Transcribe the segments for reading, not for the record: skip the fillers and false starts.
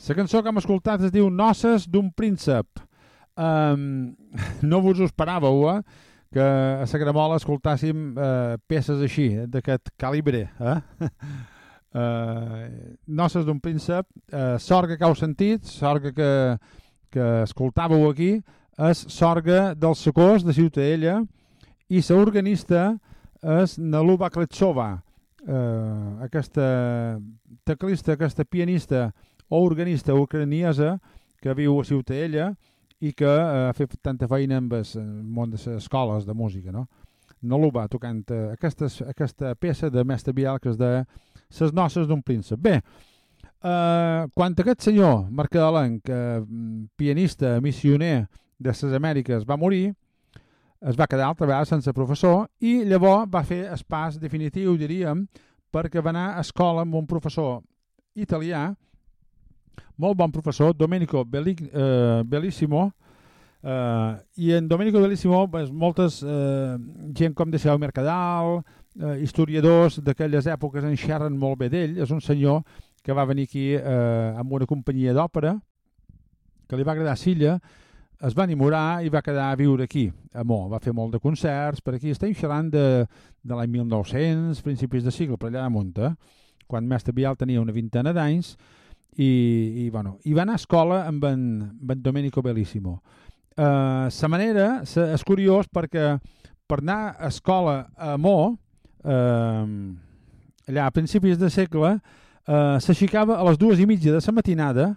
La cançó que hem escoltat es diu Noces d'un príncep. No vos ho esperàveu, que a la Gramola escoltàssim peces així, d'aquest calibre. Noces d'un príncep, sorga que heu sentit, sorga que escoltàveu aquí, és sorga del Socors de Ciutadella, i la organista és Naluba Kletsova, aquesta teclista, aquesta pianista o organista ucraniesa que viu a Ciutadella i que ha fet tanta feina amb el món de les escoles de música, no? Naluba tocant aquesta peça de Mestre Biel que és de Les noces d'un príncep. Bé, quan aquest senyor mercadelenc, pianista, missioner de les Amèriques, va morir, es va quedar altra vegada sense professor i llavors va fer el pas definitiu, diríem, perquè va anar a escola amb un professor italià, molt bon professor, Domenico Bellissimo, i en Domenico Bellissimo moltes gent com de Seu Mercadal, historiadors d'aquelles èpoques en xerren molt bé d'ell. És un senyor que va venir aquí amb una companyia d'òpera que li va agradar Silla, es va enamorar i va quedar a viure aquí, a Mo. Va fer molt de concerts per aquí. Estem xerrant de l'any 1900, principis de segle, per allà damunt, quan Mestre Biel tenia una vintena d'anys, i va anar a escola amb en Domenico Bellissimo. La manera és curiós perquè per anar a escola a Mo, allà a principis de segle, s'aixecava a les 2:30 de la matinada,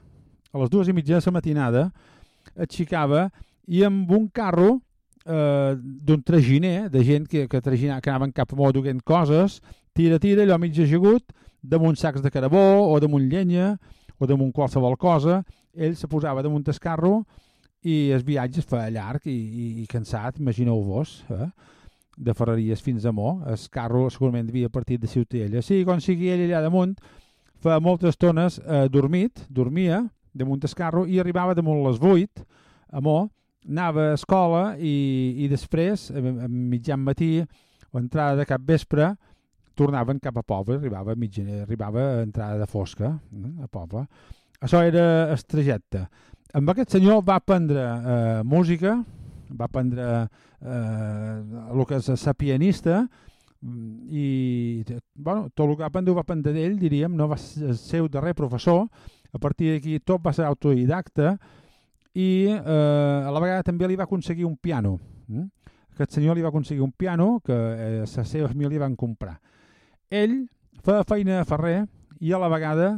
aixecava i amb un carro d'un traginer, de gent que anaven cap a Mo duent coses, tira, allò mig ajagut, damunt sacs de carbó o damunt llenya o damunt qualsevol cosa. Ell se posava damunt el carro i el viatge es feia llarg i cansat, imagineu-vos, de Ferreries fins a Mo. El carro segurament devia partir de Ciutadella. Sí, quan sigui ell allà damunt, fa moltes estones dormia damunt el carro i arribava damunt les 8 a Mo, anava a escola i després, a mitjan matí o entrada de cap vespre, tornaven cap a poble, arribava a entrada de fosca a poble. Això era el trajecte. Amb aquest senyor va aprendre música, va aprendre el que és ser pianista, i tot el que va aprendre d'ell, diríem, no va ser el seu darrer professor. A partir d'aquí tot va ser autodidacta i a la vegada també li va aconseguir un piano. Aquest senyor li va aconseguir un piano que la seva família van comprar. Ell feia feina a Ferrer i a la vegada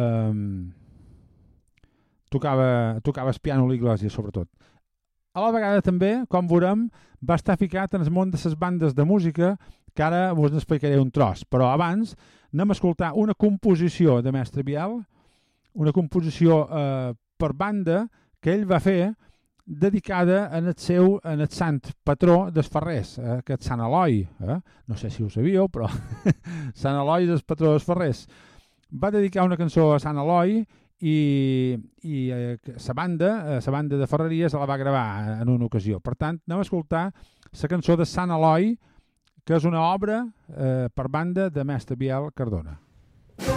tocava el piano a l'església, sobretot. A la vegada també, com veurem, va estar ficat en el món de les bandes de música, que ara us n'explicaré un tros. Però abans anem a escoltar una composició de Mestre Biel, una composició per banda que ell va fer dedicada en el sant patró dels Ferrers, aquest Sant Eloi. No sé si ho sabíeu, però Sant Eloi és el patró dels Ferrers. Va dedicar una cançó a Sant Eloi i la banda de Ferreries la va gravar en una ocasió. Per tant, anem a escoltar la cançó de Sant Eloi, que és una obra per banda de Mestre Biel Cardona.